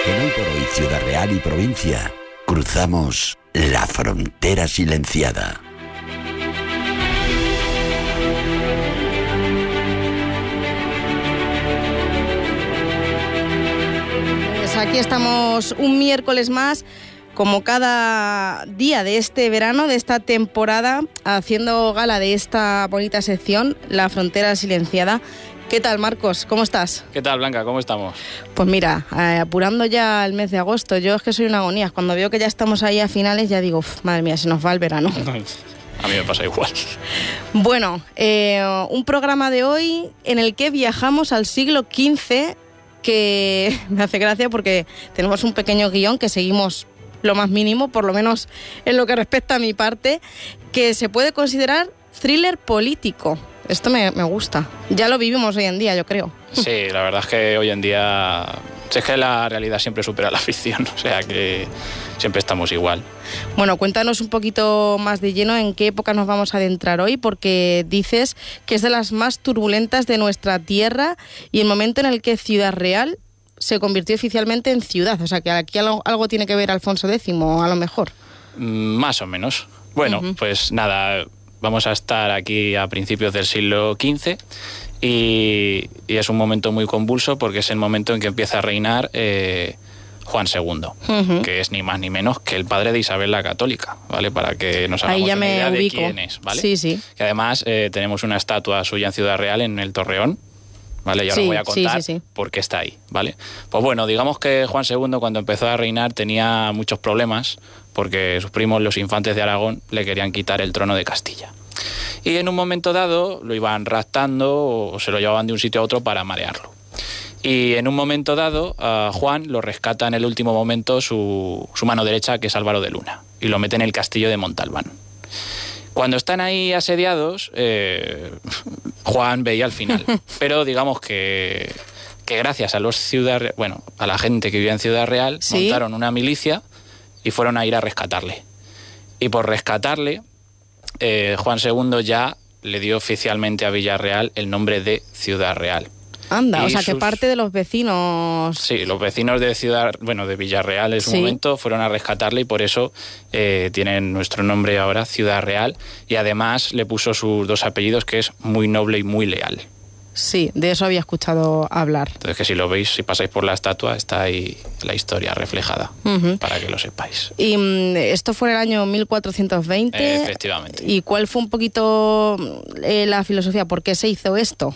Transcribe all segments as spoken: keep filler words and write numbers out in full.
En Hoy por Hoy, Ciudad Real y provincia, cruzamos la frontera silenciada. Pues aquí estamos un miércoles más, como cada día de este verano, de esta temporada, haciendo gala de esta bonita sección, La Frontera Silenciada. ¿Qué tal, Marcos? ¿Cómo estás? ¿Qué tal, Blanca? ¿Cómo estamos? Pues mira, eh, apurando ya el mes de agosto. Yo es que soy una agonía. Cuando veo que ya estamos ahí a finales, ya digo, uf, madre mía, se nos va el verano. A mí me pasa igual. Bueno, eh, un programa de hoy en el que viajamos al siglo quince, que me hace gracia porque tenemos un pequeño guión que seguimos lo más mínimo, por lo menos en lo que respecta a mi parte, que se puede considerar thriller político. Esto me, me gusta. Ya lo vivimos hoy en día, yo creo. Sí, la verdad es que hoy en día... Es que la realidad siempre supera la ficción, o sea que siempre estamos igual. Bueno, cuéntanos un poquito más de lleno en qué época nos vamos a adentrar hoy, porque dices que es de las más turbulentas de nuestra tierra y el momento en el que Ciudad Real se convirtió oficialmente en ciudad. O sea que aquí algo, algo tiene que ver Alfonso Décimo, a lo mejor. Más o menos. Bueno, uh-huh. Pues nada... Vamos a estar aquí a principios del siglo quince y, y es un momento muy convulso porque es el momento en que empieza a reinar eh, Juan segundo, uh-huh. que es ni más ni menos que el padre de Isabel la Católica, ¿vale? Para que nos hagamos una idea de quién es, ¿vale? Sí, sí. Que además eh, tenemos una estatua suya en Ciudad Real, en el Torreón, ¿vale? Y ahora sí, voy a contar sí, sí, sí. por qué está ahí, ¿vale? Pues bueno, digamos que Juan segundo cuando empezó a reinar tenía muchos problemas porque sus primos, los infantes de Aragón, le querían quitar el trono de Castilla. Y en un momento dado lo iban raptando o se lo llevaban de un sitio a otro para marearlo. Y en un momento dado a Juan lo rescata en el último momento su, su mano derecha, que es Álvaro de Luna, y lo mete en el castillo de Montalbán. Cuando están ahí asediados, eh, Juan veía el final. Pero digamos que, que gracias a los Ciudad, bueno, a la gente que vivía en Ciudad Real, ¿sí? Montaron una milicia y fueron a ir a rescatarle. Y por rescatarle, eh, Juan segundo ya le dio oficialmente a Villarreal el nombre de Ciudad Real. Anda, y o sea, sus... que parte de los vecinos... Sí, los vecinos de Ciudad, bueno, de Villarreal en su sí. momento fueron a rescatarle y por eso eh, tienen nuestro nombre ahora, Ciudad Real, y además le puso sus dos apellidos, que es muy noble y muy leal. Sí, de eso había escuchado hablar. Entonces, que si lo veis, si pasáis por la estatua, está ahí la historia reflejada, uh-huh. para que lo sepáis. Y um, esto fue en el año mil cuatrocientos veinte. Eh, efectivamente. ¿Y cuál fue un poquito eh, la filosofía? ¿Por qué se hizo esto?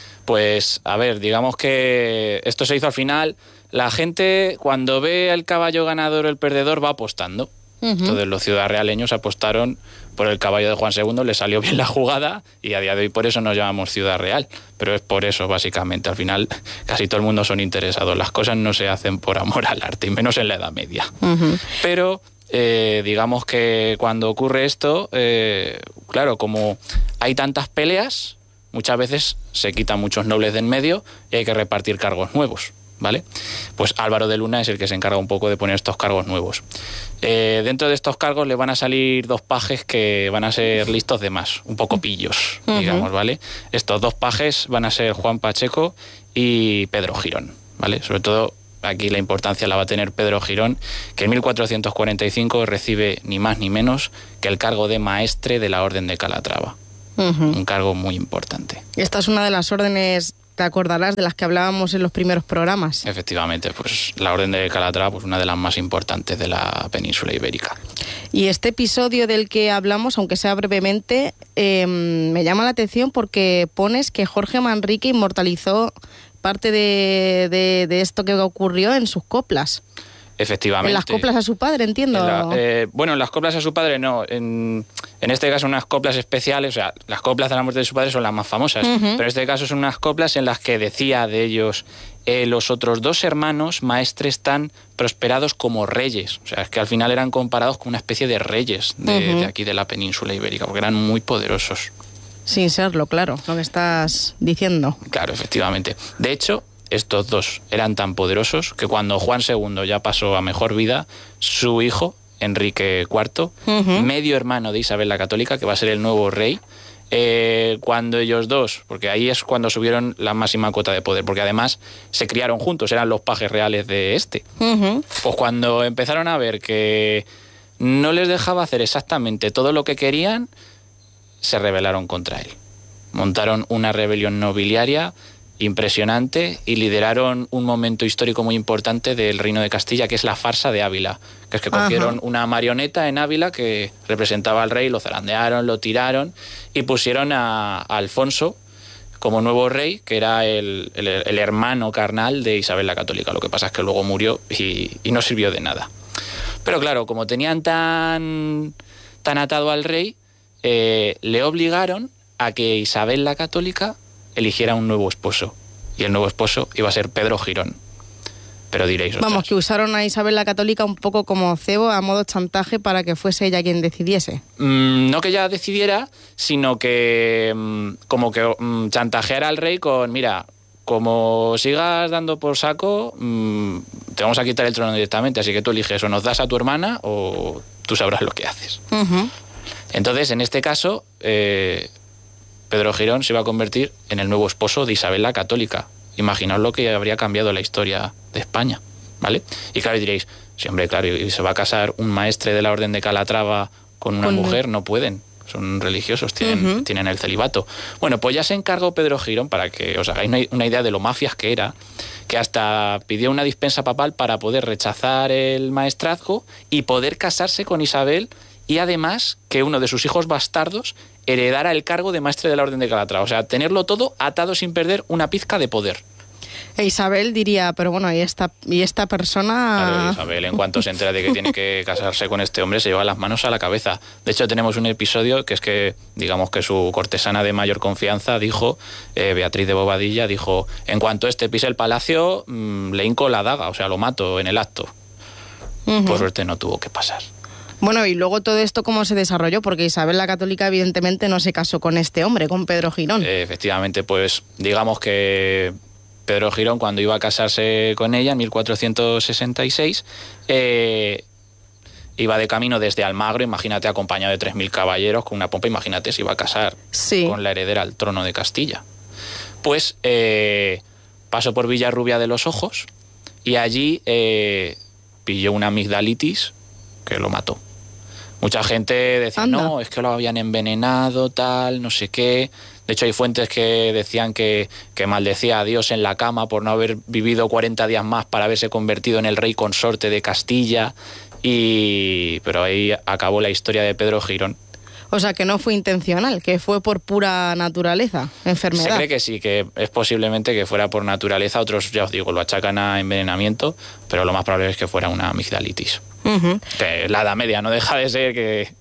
Pues, a ver, digamos que esto se hizo al final. La gente, cuando ve el caballo ganador o el perdedor, va apostando. Uh-huh. Entonces los ciudadrealeños apostaron por el caballo de Juan segundo, le salió bien la jugada y a día de hoy por eso nos llamamos Ciudad Real. Pero es por eso, básicamente. Al final casi todo el mundo son interesados. Las cosas no se hacen por amor al arte, y menos en la Edad Media. Uh-huh. Pero eh, digamos que cuando ocurre esto, eh, claro, como hay tantas peleas, muchas veces se quitan muchos nobles de en medio y hay que repartir cargos nuevos, ¿vale? Pues Álvaro de Luna es el que se encarga un poco de poner estos cargos nuevos. Eh, dentro de estos cargos le van a salir dos pajes que van a ser listos de más, un poco pillos, uh-huh. digamos, ¿vale? Estos dos pajes van a ser Juan Pacheco y Pedro Girón, ¿vale? Sobre todo aquí la importancia la va a tener Pedro Girón, que en mil cuatrocientos cuarenta y cinco recibe ni más ni menos que el cargo de maestre de la Orden de Calatrava. Uh-huh. Un cargo muy importante. Esta es una de las órdenes, te acordarás, de las que hablábamos en los primeros programas. Efectivamente, pues la Orden de Calatrava, pues una de las más importantes de la península ibérica. Y este episodio del que hablamos, aunque sea brevemente, eh, me llama la atención porque pones que Jorge Manrique inmortalizó parte de, de, de esto que ocurrió en sus coplas. Efectivamente. En las coplas a su padre, entiendo. La, eh, bueno, en las coplas a su padre no. En, en este caso unas coplas especiales, o sea, las coplas de la muerte de su padre son las más famosas, uh-huh. pero en este caso son unas coplas en las que decía de ellos, eh, los otros dos hermanos maestres tan prosperados como reyes. O sea, es que al final eran comparados con una especie de reyes de, uh-huh. de aquí de la península ibérica, porque eran muy poderosos. Sin serlo, claro, lo que estás diciendo. Claro, efectivamente. De hecho, estos dos eran tan poderosos que cuando Juan segundo ya pasó a mejor vida, su hijo, Enrique cuarto, uh-huh. medio hermano de Isabel la Católica, que va a ser el nuevo rey, Eh, cuando ellos dos, porque ahí es cuando subieron la máxima cota de poder, porque además se criaron juntos, eran los pajes reales de este. Uh-huh. Pues cuando empezaron a ver que no les dejaba hacer exactamente todo lo que querían, se rebelaron contra él. Montaron una rebelión nobiliaria impresionante y lideraron un momento histórico muy importante del Reino de Castilla, que es la farsa de Ávila, que es que cogieron Ajá. una marioneta en Ávila que representaba al rey, lo zarandearon, lo tiraron y pusieron a, a Alfonso como nuevo rey, que era el, el, el hermano carnal de Isabel la Católica. Lo que pasa es que luego murió y, y no sirvió de nada. Pero claro, como tenían tan, tan atado al rey, eh, le obligaron a que Isabel la Católica eligiera un nuevo esposo. Y el nuevo esposo iba a ser Pedro Girón. Pero diréis... Vamos, ostras, que usaron a Isabel la Católica un poco como cebo a modo chantaje para que fuese ella quien decidiese. Mm, no que ella decidiera, sino que mm, como que mm, chantajeara al rey con, mira, como sigas dando por saco, mm, te vamos a quitar el trono directamente, así que tú eliges o nos das a tu hermana o tú sabrás lo que haces. Uh-huh. Entonces, en este caso... Eh, Pedro Girón se iba a convertir en el nuevo esposo de Isabel la Católica. Imaginaos lo que habría cambiado la historia de España, ¿vale? Y claro, diréis, sí, hombre, claro, ¿y se va a casar un maestre de la Orden de Calatrava con una con mujer? No pueden, son religiosos, tienen, uh-huh. tienen el celibato. Bueno, pues ya se encargó Pedro Girón, para que os hagáis una, una idea de lo mafias que era, que hasta pidió una dispensa papal para poder rechazar el maestrazgo y poder casarse con Isabel, y además que uno de sus hijos bastardos heredara el cargo de maestre de la Orden de Calatrava. O sea, tenerlo todo atado sin perder una pizca de poder. E Isabel diría, pero bueno, ¿y esta, y esta persona...? Claro, Isabel, en cuanto se entera de que tiene que casarse con este hombre, se lleva las manos a la cabeza. De hecho, tenemos un episodio que es que, digamos que su cortesana de mayor confianza dijo, eh, Beatriz de Bobadilla, dijo, en cuanto este pise el palacio, mmm, le hinco la daga, o sea, lo mato en el acto. Uh-huh. Por suerte no tuvo que pasar. Bueno, y luego todo esto, ¿cómo se desarrolló? Porque Isabel la Católica, evidentemente, no se casó con este hombre, con Pedro Girón. Eh, efectivamente, pues digamos que Pedro Girón, cuando iba a casarse con ella en mil cuatrocientos sesenta y seis, eh, iba de camino desde Almagro, imagínate, acompañado de tres mil caballeros, con una pompa, imagínate, se iba a casar sí. con la heredera al trono de Castilla. Pues eh, pasó por Villarrubia de los Ojos y allí eh, pilló una amigdalitis que lo mató. Mucha gente decía, Anda. no, es que lo habían envenenado, tal, no sé qué. De hecho, hay fuentes que decían que, que maldecía a Dios en la cama por no haber vivido cuarenta días más para haberse convertido en el rey consorte de Castilla. Y... Pero ahí acabó la historia de Pedro Girón. O sea, que no fue intencional, que fue por pura naturaleza, enfermedad. Se cree que sí, que es posiblemente que fuera por naturaleza. Otros, ya os digo, lo achacan a envenenamiento, pero lo más probable es que fuera una amigdalitis. Uh-huh. Que la Edad Media no deja de ser que...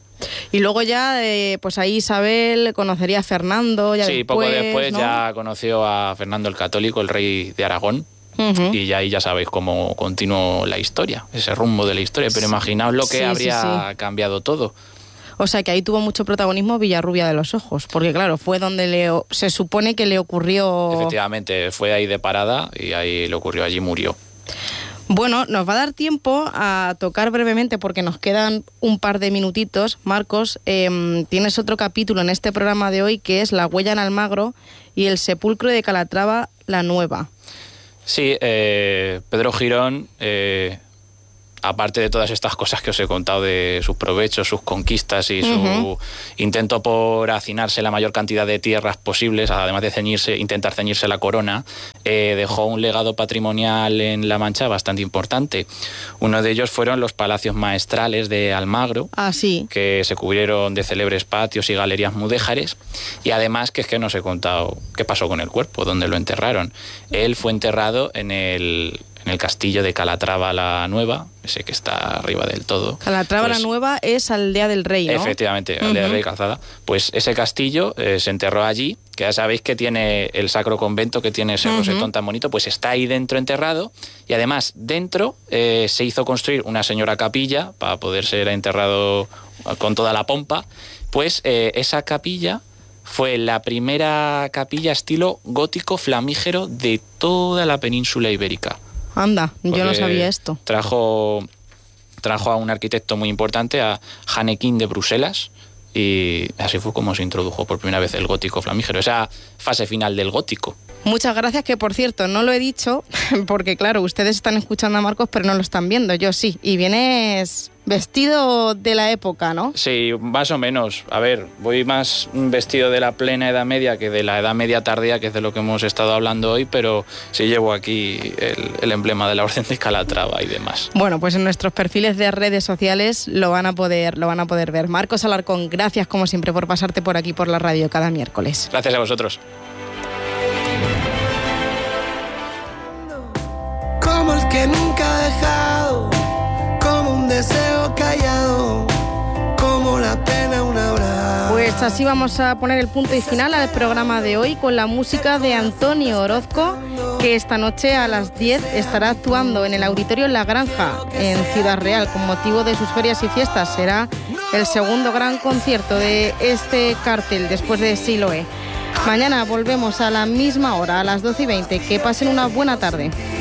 Y luego ya, eh, pues ahí Isabel conocería a Fernando. Ya sí, después, poco después ¿no? ya conoció a Fernando el Católico, el rey de Aragón. Uh-huh. Y ya ahí ya sabéis cómo continuó la historia, ese rumbo de la historia. Pero imaginaos lo que sí, habría sí, sí. cambiado todo. O sea, que ahí tuvo mucho protagonismo Villarrubia de los Ojos, porque claro, fue donde le, se supone que le ocurrió... Efectivamente, fue ahí de parada y ahí le ocurrió, allí murió. Bueno, nos va a dar tiempo a tocar brevemente, porque nos quedan un par de minutitos. Marcos, eh, tienes otro capítulo en este programa de hoy que es La huella en Almagro y el sepulcro de Calatrava, la Nueva. Sí, eh, Pedro Girón... Eh, aparte de todas estas cosas que os he contado de sus provechos, sus conquistas y su uh-huh. intento por hacinarse la mayor cantidad de tierras posibles, además de ceñirse, intentar ceñirse la corona, eh, dejó un legado patrimonial en La Mancha bastante importante. Uno de ellos fueron los palacios maestrales de Almagro, ah, sí. que se cubrieron de célebres patios y galerías mudéjares, y además que es que no os he contado qué pasó con el cuerpo, dónde lo enterraron. Él fue enterrado en el... en el castillo de Calatrava la Nueva, ese que está arriba del todo. Calatrava pues, la Nueva es Aldea del Rey, ¿no? Efectivamente, Aldea uh-huh. del Rey, Calzada. Pues ese castillo eh, se enterró allí, que ya sabéis que tiene el Sacro Convento, que tiene ese uh-huh. rosetón tan bonito, pues está ahí dentro enterrado, y además dentro eh, se hizo construir una señora capilla para poder ser enterrado con toda la pompa. Pues eh, esa capilla fue la primera capilla estilo gótico flamígero de toda la península ibérica. Anda, yo no sabía esto. Trajo, trajo a un arquitecto muy importante, a Janequín de Bruselas, y así fue como se introdujo por primera vez el gótico flamígero, esa fase final del gótico. Muchas gracias, que por cierto, no lo he dicho, porque claro, ustedes están escuchando a Marcos, pero no lo están viendo, yo sí. Y vienes vestido de la época, ¿no? Sí, más o menos. A ver, voy más vestido de la plena Edad Media que de la Edad Media tardía, que es de lo que hemos estado hablando hoy, pero sí llevo aquí el, el emblema de la Orden de Calatrava y demás. Bueno, pues en nuestros perfiles de redes sociales lo van a poder, lo van a poder ver. Marcos Alarcón, gracias como siempre por pasarte por aquí por la radio cada miércoles. Gracias a vosotros. Como el que nunca ha dejado, como un deseo callado, como la pena una hora. Pues así vamos a poner el punto y final al programa de hoy con la música de Antonio Orozco, que esta noche a las diez estará actuando en el Auditorio La Granja, en Ciudad Real, con motivo de sus ferias y fiestas. Será el segundo gran concierto de este cartel después de Siloé. Mañana volvemos a la misma hora, a las doce y veinte. Que pasen una buena tarde.